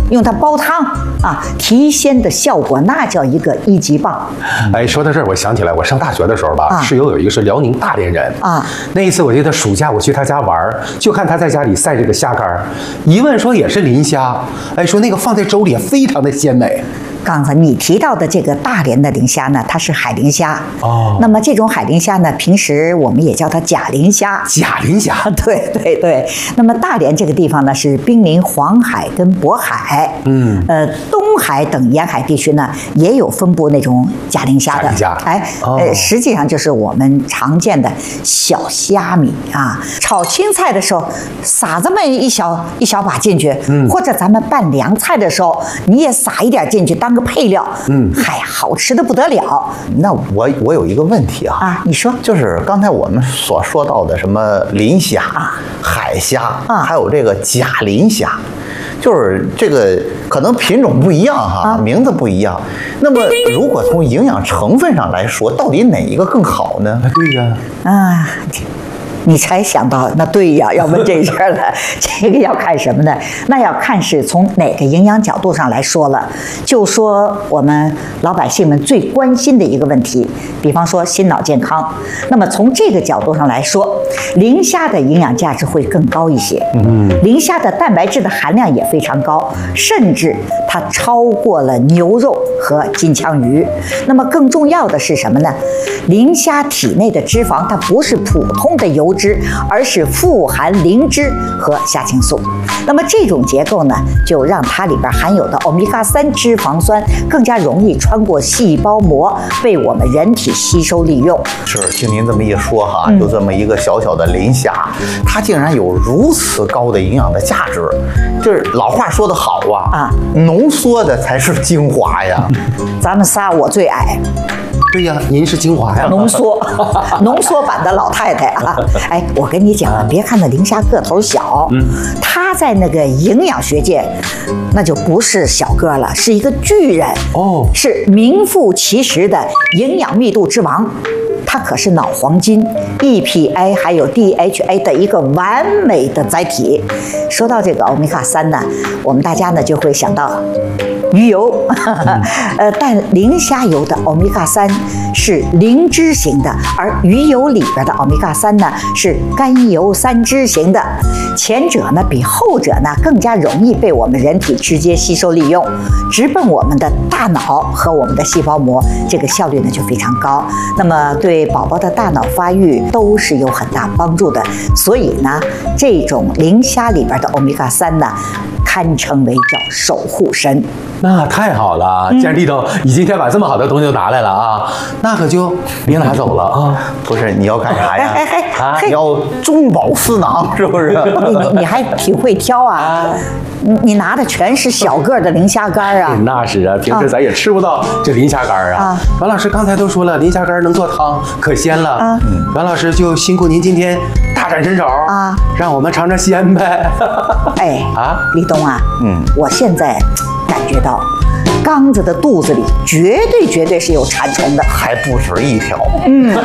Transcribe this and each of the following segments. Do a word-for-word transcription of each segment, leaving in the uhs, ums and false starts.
用它煲汤啊，提鲜的效果那叫一个一级棒。 哎，说到这儿，我想起来，我上大学的时候吧， 啊、 室友有一个是辽宁大连人啊。 那一次我记得暑假我去他家玩，就看他在家里晒这个虾干，一问说也是磷虾，哎，说那个放在粥里也非常的鲜美。 刚才你提到的这个大连的磷虾呢，它是海磷虾哦。 那么这种海磷虾呢，平时我们也叫它假磷虾。 假磷虾， 对对对。那么大连这个地方呢，是濒临黄海跟渤海，嗯，呃，东海等沿海地区呢，也有分布那种假磷虾的。 假磷虾， 哎， 哦、 呃，实际上就是我们常见的小虾米啊。炒青菜的时候，撒这么一小一小把进去，嗯，或者咱们拌凉菜的时候，你也撒一点进去当个配料，嗯，嗨，好吃的不得了。 那我我有一个问题啊， 啊，你说， 就是刚才我们所说到的什么磷虾、啊、海虾啊，还有这个假磷虾，就是这个可能品种不一样哈，啊、名字不一样。那么如果从营养成分上来说，到底哪一个更好呢？ 对呀， 啊。你才想到，那对呀，要问这事儿了。这个要看什么呢？那要看是从哪个营养角度上来说了。就说我们老百姓们最关心的一个问题，比方说心脑健康。那么从这个角度上来说，磷虾的营养价值会更高一些。嗯，磷虾的蛋白质的含量也非常高，甚至它超过了牛肉和金枪鱼。那么更重要的是什么呢？磷虾体内的脂肪，它不是普通的油脂，而是富含磷脂和虾青素。那么这种结构呢，就让它里边含有的欧米伽三脂肪酸更加容易穿过细胞膜，被我们人体吸收利用。 是，听您这么一说哈，就这么一个小小的磷虾，它竟然有如此高的营养的价值。就是老话说得好啊，啊，浓缩的才是精华呀。 咱们仨我最矮。 对呀，您是精华呀， 浓缩，浓缩版的老太太啊！哎，我跟你讲啊，别看那磷虾个头小，嗯，它在那个营养学界，那就不是小个了，是一个巨人哦，是名副其实的营养密度之王。它可是脑黄金、E P A 还有 D H A 的一个完美的载体。说到这个欧米伽三呢，我们大家呢就会想到鱼油，呃，但磷虾油的欧米伽三是磷脂型的，而鱼油里边的欧米伽三呢是甘油三酯型的。前者呢比后者呢更加容易被我们人体直接吸收利用，直奔我们的大脑和我们的细胞膜，这个效率呢就非常高。那么对宝宝的大脑发育都是有很大帮助的。所以呢，这种磷虾里边的欧米伽三呢，堪称为叫守护神。 那太好了，既然立冬，你今天把这么好的东西都拿来了啊，那可就别拿走了啊！ 不是，你要干啥呀？ 哎哎啊，你要中饱私囊，是不是？ 你你你还挺会挑啊！你你拿的全是小个的磷虾干啊！ 那是啊，平时咱也吃不到这磷虾干啊。栾老师刚才都说了，磷虾干能做汤，可鲜了啊！栾老师就辛苦您今天大展身手啊，让我们尝尝鲜呗！ 哎啊， 立冬啊， 嗯， 我现在感觉到刚子的肚子里绝对绝对是有馋虫的， 还不止一条。 嗯，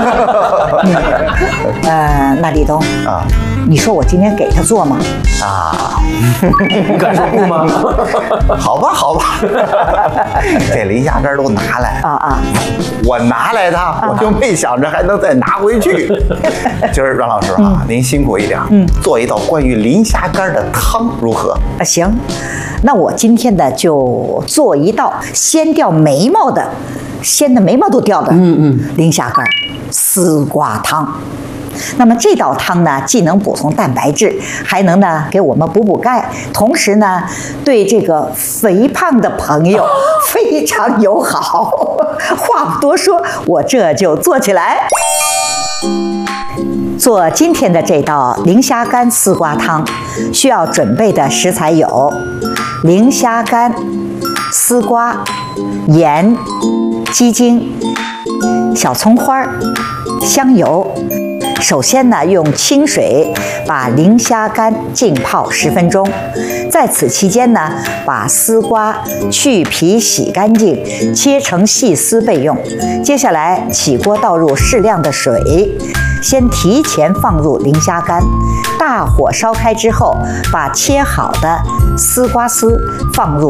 呃，那立冬啊， 你说我今天给他做吗？ 啊， 你敢说不吗？ 好吧，好吧，这磷虾干都拿来啊啊！ 我拿来它，我就没想着还能再拿回去。今儿阮老师啊，嗯、您辛苦一点，嗯，做一道关于磷虾干的汤如何？ 啊，行，那我今天呢就做一道先掉眉毛的，鲜的眉毛都掉的，嗯嗯，磷虾干丝瓜汤。那么这道汤呢，既能补充蛋白质，还能呢给我们补补钙，同时呢，对这个肥胖的朋友非常友好。话不多说，我这就做起来。做今天的这道磷虾干丝瓜汤，需要准备的食材有磷虾干、丝瓜、盐、鸡精、小葱花、香油。首先呢，用清水把磷虾干浸泡十分钟，在此期间呢，把丝瓜去皮洗干净，切成细丝备用。接下来起锅倒入适量的水，先提前放入磷虾干，大火烧开之后，把切好的丝瓜丝放入